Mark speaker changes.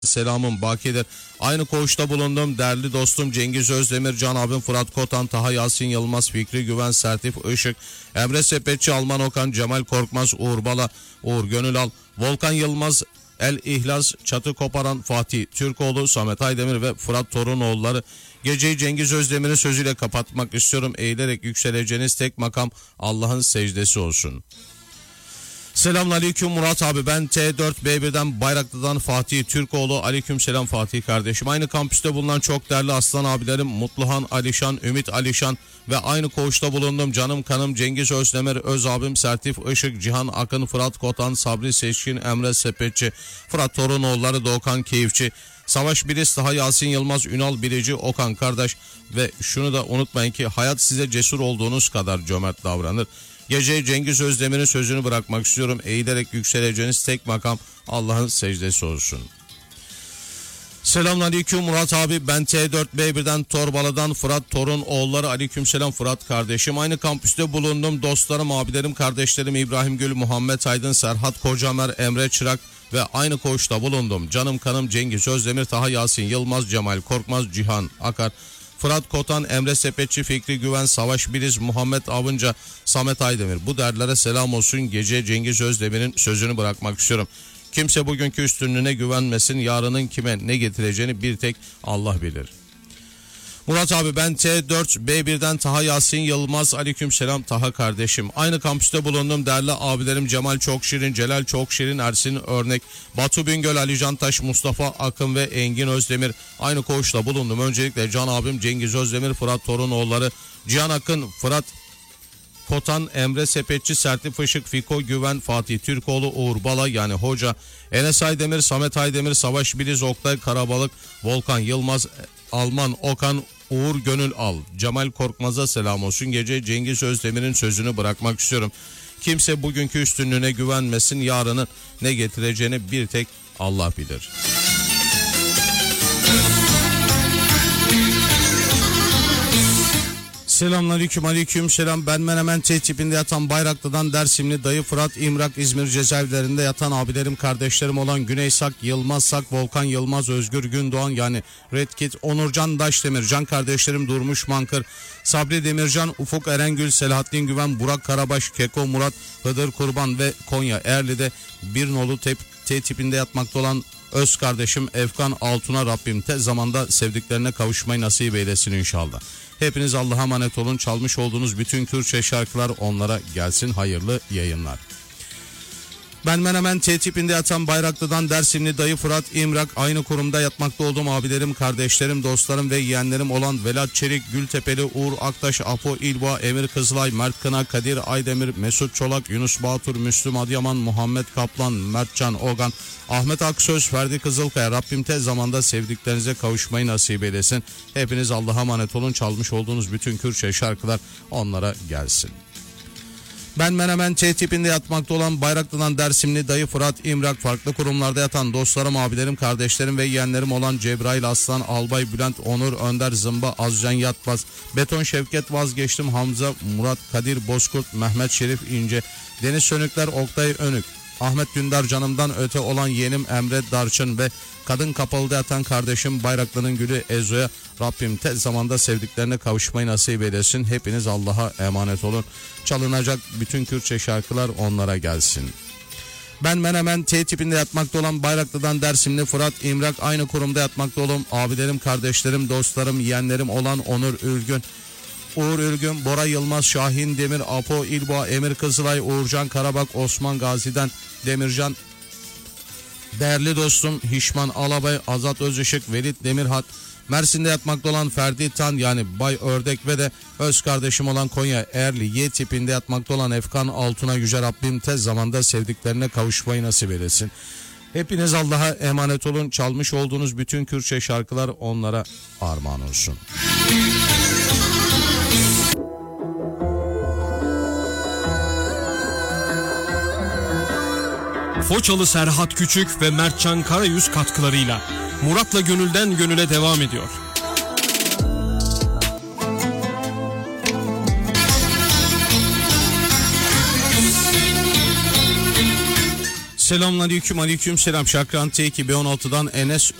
Speaker 1: selamım bakidir. Aynı koğuşta bulundum değerli dostum Cengiz Özdemir, Can abim Fırat Kotan, Taha Yasin Yılmaz, Fikri Güven, Sertif Işık, Emre Sepetçi, Alman Okan, Cemal Korkmaz, Uğur Bala, Uğur Gönülal, Volkan Yılmaz, El İhlas, Çatı Koparan, Fatih Türkoğlu, Samet Aydemir ve Fırat Torunoğulları. Geceyi Cengiz Özdemir'in sözüyle kapatmak istiyorum. Eğilerek yükseleceğiniz tek makam Allah'ın secdesi olsun. Selamünaleyküm Murat abi, ben T4B1'den Bayraklı'dan Fatih Türkoğlu. Aleykümselam Fatih kardeşim. Aynı kampüste bulunan çok değerli aslan abilerim Mutluhan Alişan, Ümit Alişan ve aynı koğuşta bulundum canım kanım Cengiz Özdemir, Öz abim Sertif Işık, Cihan Akın, Fırat Kotan, Sabri Seçkin, Emre Sepetçi, Fırat Torunoğulları, Doğukan Keyifçi, Savaş Bilis, Taha Yasin Yılmaz, Ünal Bilici, Okan kardeş ve şunu da unutmayın ki hayat size cesur olduğunuz kadar cömert davranır. Gece Cengiz Özdemir'in sözünü bırakmak istiyorum. Eğilerek yükseleceğiniz tek makam Allah'ın secdesi olsun. Selamünaleyküm Murat abi, ben T4B1'den Torbalı'dan Fırat Torunoğulları. Aleykümselam Fırat kardeşim. Aynı kampüste bulundum dostlarım, abilerim, kardeşlerim İbrahim Gül, Muhammed Aydın, Serhat Kocamer, Emre Çırak ve aynı koğuşta bulundum canım kanım Cengiz Özdemir, Taha Yasin Yılmaz, Cemal Korkmaz, Cihan Akar, Fırat Kotan, Emre Sepetçi, Fikri Güven, Savaş Biliz, Muhammed Avınca, Samet Aydemir. Bu derlere selam olsun. Gece Cengiz Özdemir'in sözünü bırakmak istiyorum. Kimse bugünkü üstünlüğüne güvenmesin. Yarının kime ne getireceğini bir tek Allah bilir. Murat abi, ben T4B1'den Taha Yasin Yılmaz. Aleykümselam Taha kardeşim. Aynı kampüste bulundum değerli abilerim Cemal Çokşirin, Celal Çokşirin, Ersin Örnek, Batu Bingöl, Ali Cantaş, Mustafa Akın ve Engin Özdemir. Aynı koğuşta bulundum. Öncelikle can abim Cengiz Özdemir, Fırat Torunoğulları, Cihan Akın, Fırat Kotan, Emre Sepetçi, Sertif Işık, Fiko Güven, Fatih Türkoğlu, Uğur Bala yani Hoca, Enes Aydemir, Samet Aydemir, Savaş Biliz, Oktay Karabalık, Volkan Yılmaz, Alman Okan, Uğur Gönül Al, Cemal Korkmaz'a selam olsun. Gece Cengiz Özdemir'in sözünü bırakmak istiyorum. Kimse bugünkü üstünlüğüne güvenmesin. Yarının ne getireceğini bir tek Allah bilir. Selamünaleyküm, aleykümselam. Ben Menemen T tipinde yatan Bayraklı'dan Dersimli Dayı Fırat, İmrak, İzmir cezaevlerinde yatan abilerim, kardeşlerim olan Güney Sak, Yılmaz Sak, Volkan Yılmaz, Özgür Gündoğan yani Red Kit, Onurcan Daşdemir, can kardeşlerim Durmuş Mankır, Sabri Demircan, Ufuk Erengül, Selahattin Güven, Burak Karabaş, Keko Murat, Hıdır Kurban ve Konya Erli'de bir nolu T tipinde yatmakta olan öz kardeşim Efkan Altun'a Rabbim tez zamanda sevdiklerine kavuşmayı nasip eylesin inşallah. Hepiniz Allah'a emanet olun. Çalmış olduğunuz bütün Kürtçe şarkılar onlara gelsin. Hayırlı yayınlar. Ben Menemen T tipinde yatan Bayraklı'dan Dersimli Dayı Fırat, İmrak, aynı kurumda yatmakta olduğum abilerim, kardeşlerim, dostlarım ve yeğenlerim olan Velat Çelik, Gültepeli, Uğur Aktaş, Apo İlboğa, Emir Kızılay, Mert Kına, Kadir Aydemir, Mesut Çolak, Yunus Batur, Müslüm Adıyaman, Muhammed Kaplan, Mertcan Ogan, Ahmet Aksöz, Ferdi Kızılkaya. Rabbim tez zamanda sevdiklerinize kavuşmayı nasip eylesin. Hepiniz Allah'a emanet olun. Çalmış olduğunuz bütün Kürtçe şarkılar onlara gelsin. Ben Menemen T tipinde yatmakta olan Bayraklı'dan Dersimli Dayı Fırat, İmrak, farklı kurumlarda yatan dostlarım, abilerim, kardeşlerim ve yeğenlerim olan Cebrail Aslan, Albay Bülent, Onur Önder, Zımba, Azcan Yatmaz, Beton Şevket Vazgeçtim, Hamza, Murat, Kadir Bozkurt, Mehmet Şerif İnce, Deniz Sönükler, Oktay Önük, Ahmet Dündar, canımdan öte olan yeğenim Emre Darçın ve kadın kapalıda yatan kardeşim Bayraklı'nın gülü Ezo'ya Rabbim tez zamanda sevdiklerine kavuşmayı nasip eylesin. Hepiniz Allah'a emanet olun. Çalınacak bütün Kürtçe şarkılar onlara gelsin. Ben Menemen T tipinde yatmakta olan Bayraklı'dan Dersimli Fırat, İmrak, aynı kurumda yatmakta olan abilerim, kardeşlerim, dostlarım, yeğenlerim olan Onur Ülgün, Uğur Ülgün, Bora Yılmaz, Şahin Demir, Apo İlboğa, Emir Kızılay, Uğurcan Karabak, Osman Gazi'den Demircan, değerli dostum Hişman Alabay, Azat Özışık, Velit Demirhat, Mersin'de yatmakta olan Ferdi Tan yani Bay Ördek ve de öz kardeşim olan Konya Erli Y tipinde yatmakta olan Efkan Altun'a Yüce Rabbim tez zamanda sevdiklerine kavuşmayı nasip eylesin. Hepiniz Allah'a emanet olun. Çalmış olduğunuz bütün Kürtçe şarkılar onlara armağan olsun.
Speaker 2: Foçalı Serhat Küçük ve Mertcan Karayüz katkılarıyla Murat'la Gönülden Gönüle devam ediyor.
Speaker 1: Selamünaleyküm, aleykümselam. Şakran T2 B16'dan Enes